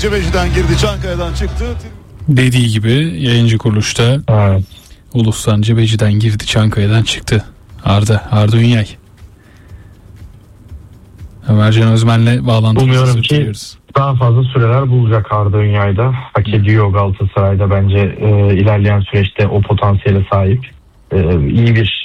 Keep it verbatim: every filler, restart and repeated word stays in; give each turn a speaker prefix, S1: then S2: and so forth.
S1: Cebeci'den girdi, Çankaya'dan çıktı.
S2: Dediği gibi yayıncı kuruluşta
S3: Evet.
S2: Ulus'tan Cebeci'den girdi, Çankaya'dan çıktı. Arda, Arda Ünyay. Ömercan Özmen'le bağlantımızı
S3: Umuyorum ki
S2: sürdürüyoruz.
S3: daha fazla süreler bulacak Arda Ünyay'da. Hak ediyor Galatasaray'da bence e, ilerleyen süreçte o potansiyele sahip. E, iyi bir